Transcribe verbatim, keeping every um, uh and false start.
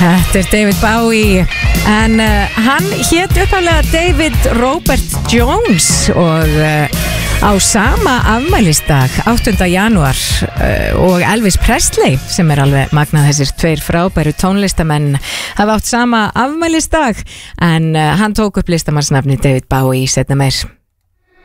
Þetta er David Bowie en uh, hann hét upphaflega David Robert Jones og uh, á sama afmælisdag áttunda janúar uh, og Elvis Presley sem er alveg magnað, þessir tveir frábæru tónlistamenn hafa átt sama afmælisdag en uh, hann tók upp listamannsnafni David Bowie setna meir.